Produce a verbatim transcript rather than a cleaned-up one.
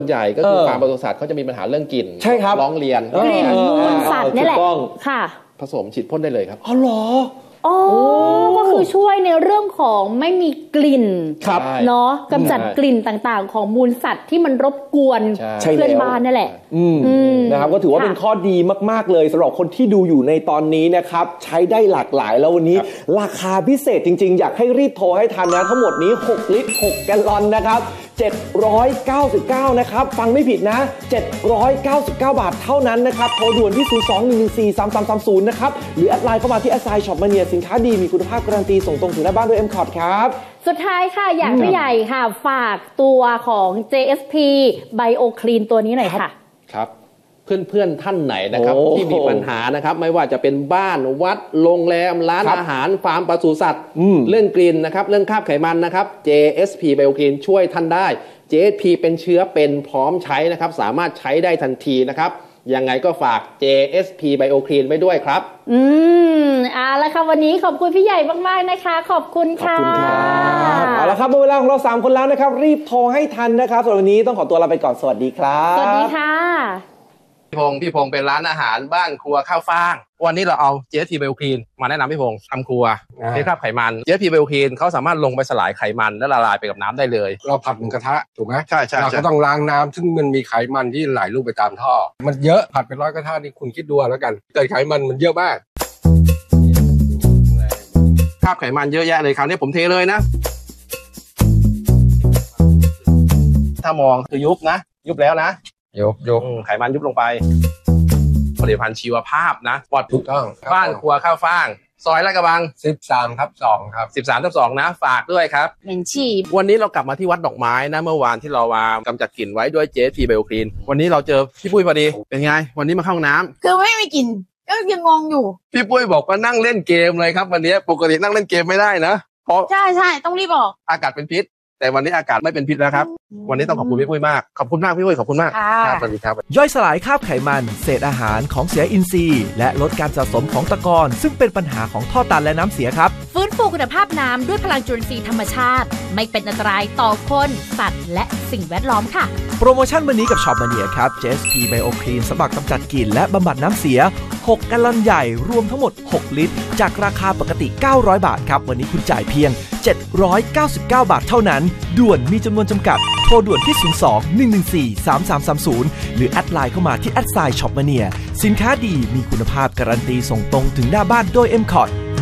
ใหญ่ก็คือฟาร์มปศุสัตว์เขาจะมีปัญหาเรื่องกลิ่นใช่ครับร้องเรียนกลิ่นมูลสัตว์นี่แหละค่ะผสมฉีดพ่นได้เลยครับอ๋อเหรออ๋อก็คือช่วยในเรื่องของไม่มีกลิ่นเนาะกำจัดกลิ่นต่างๆของมูลสัตว์ที่มันรบกวนเพื่อนบ้านนั่นแหละนะครับก็ถือว่าเป็นข้อดีมากๆเลยสำหรับคนที่ดูอยู่ในตอนนี้นะครับใช้ได้หลากหลายแล้ววันนี้ราคาพิเศษจริงๆอยากให้รีบโทรให้ทันนะทั้งหมดนี้หกลิตรหกแกลลอนนะครับเจ็ดร้อยเก้าสิบเก้านะครับฟังไม่ผิดนะเจ็ดร้อยเก้าสิบเก้าบาทเท่านั้นนะครับโทรด่วนที่ศูนย์ สอง หนึ่ง หนึ่ง สี่ สาม สาม สาม ศูนย์นะครับหรือแอดไลน์เข้ามาที่แอดไซน์ช็อปมาเนียสินค้าดีมีคุณภาพการันตีส่งตรงถึงหน้าบ้านด้วย เอ็ม คอร์ด ครับสุดท้ายค่ะอยากให้ใหญ่ค่ะฝากตัวของ เจ เอส พี BioClean ตัวนี้หน่อยค่ะครับเพื่อนๆท่านไหนนะครับที่มีปัญหานะครับไม่ว่าจะเป็นบ้านวัดโรงแรมร้านอาหารฟาร์มปศุสัตว์เรื่องกลิ่นนะครับเรื่องคราบไขมันนะครับ เจ เอส พี BioClean ช่วยท่านได้ เจ เอส พี เป็นเชื้อเป็นพร้อมใช้นะครับสามารถใช้ได้ทันทีนะครับยังไงก็ฝาก เจ เอส พี BioClean ไว้ด้วยครับอืมเอาละค่ะวันนี้ขอบคุณพี่ใหญ่มากๆนะคะขอบคุณค่ะขอบคุณครับเอาละครับหมดเวลาของเราสามคนแล้วนะครับรีบโทรให้ทันนะครับสำหรับวันนี้ต้องขอตัวลาไปก่อนสวัสดีครับสวัสดีค่ะพี่พงศ์พี่พงศ์เป็นร้านอาหารบ้านครัวข้าวฟ่างวันนี้เราเอา เจ เอส พี BioClean มาแนะนำพี่พงศ์ทำครัวที่คราบไขมัน เจ เอส พี BioClean เขาสามารถลงไปสลายไขมันและละลายไปกับน้ำได้เลยเราผัดหมูกระทะถูกไหมใช่ใช่เราก็ต้องล้างน้ำซึ่งมันมีไขมันที่ไหลลงไปตามท่อมันเยอะผัดเป็นร้อยกระทะนี่คุณคิดดูแล้วกันเกิดไขมันมันเยอะมากคราบไขมันเยอะแยะเลยคราวนี้ผมเทเลยนะถ้ามองคือยุบนะยุบแล้วนะยกยกไขมันยุบลงไปผลิตภัณฑ์ชีวภาพนะปลอดถูกต้องบ้านครัวข้าวฟ่างซอยลาดกระบังสิบสามทับสอง ครับสิบสามทับสองนะฝากด้วยครับเหม็นฉี่วันนี้เรากลับมาที่วัดดอกไม้นะเมื่อวานที่เรามากำจัดกลิ่นไว้ด้วย เจ เอส พี BioClean วันนี้เราเจอพี่ปุ้ยพอดีเป็นไงวันนี้มาเข้าห้องน้ำคือไม่มีกลิ่นก็ยังงงอยู่พี่ปุ้ยบอกว่านั่งเล่นเกมเลยครับวันนี้ปกตินั่งเล่นเกมไม่ได้นะเพราะใช่ใช่ต้องรีบบอกอากาศเป็นพิษแต่วันนี้อากาศไม่เป็นพิษแล้วครับวันนี้ต้องขอบคุณพี่ปุ้ยมากขอบคุณมากพี่ปุ้ยขอบคุณมากครับสวัสดีครับย่อยสลายคราบไขมันเศษอาหารของเสียอินทรีย์และลดการสะสมของตะกอนซึ่งเป็นปัญหาของท่อตันและน้ำเสียครับฟื้นฟูคุณภาพน้ำด้วยพลังจุลินทรีย์ธรรมชาติไม่เป็นอันตรายต่อคนสัตว์และสิ่งแวดล้อมค่ะโปรโมชั่นวันนี้กับช็อปมาเนียครับ เจ เอส พี BioClean สำหรับกำจัดกลิ่นและบำบัดน้ำเสียหกแกลลอนใหญ่รวมทั้งหมดหกลิตรจากราคาปกติเก้าร้อยบาทครับวันนี้คุณจ่ายเพียงเจ็ดร้อยเก้าสิบเก้าบาทเท่านั้นด่วนมีจำนวนจำกัดโทรด่วนที่ศูนย์ สอง หนึ่ง หนึ่ง สี่ สาม สาม สาม ศูนย์หรือแอดไลน์เข้ามาที่แอดไซน์ช็อปมาเนียสินค้าดีมีคุณภาพการันตีส่งตรงถึงหน้าบ้านโดย เอ็ม คอร์ด